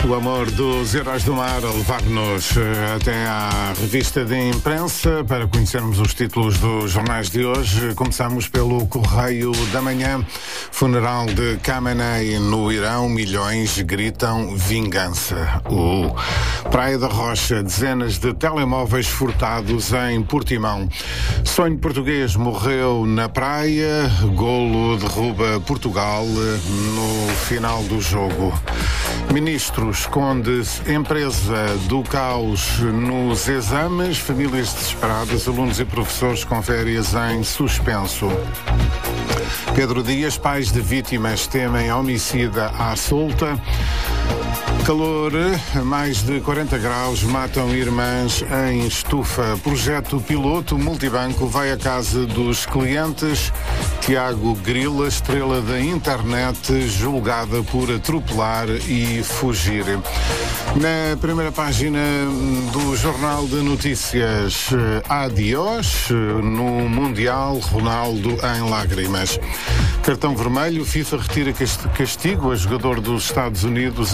O amor dos heróis do mar a levar-nos até à revista de imprensa para conhecermos os títulos dos jornais de hoje. Começamos pelo Correio da Manhã. Funeral de Khamenei no Irão, milhões gritam vingança. Praia da Rocha, dezenas de telemóveis furtados em Portimão. Sonho português morreu na praia, golo derruba Portugal no final do jogo. Ministro esconde empresa do caos nos exames, famílias desesperadas, alunos e professores com férias em suspenso. Pedro Dias, pais de vítimas temem homicida à solta. Calor, mais de 40 graus, matam irmãs em estufa. Projeto piloto multibanco vai à casa dos clientes. Tiago Grila, estrela da internet, julgada por atropelar e fugir. Na primeira página do Jornal de Notícias, adiós no Mundial, Ronaldo em lágrimas. Cartão vermelho, FIFA retira castigo a jogador dos Estados Unidos